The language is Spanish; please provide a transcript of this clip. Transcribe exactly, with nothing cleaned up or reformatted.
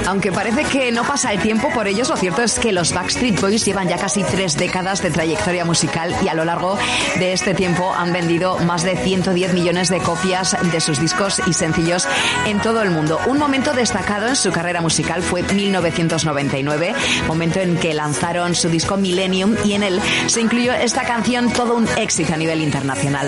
Aunque parece que no pasa el tiempo por ellos, lo cierto es que los Backstreet Boys llevan ya casi tres décadas de trayectoria musical y a lo largo de este tiempo han vendido más de ciento diez millones de copias de sus discos y sencillos en todo el mundo. Un momento destacado en su carrera musical fue mil novecientos noventa y nueve, momento en que lanzaron su disco Millennium y en él se incluyó esta canción, todo un éxito a nivel internacional.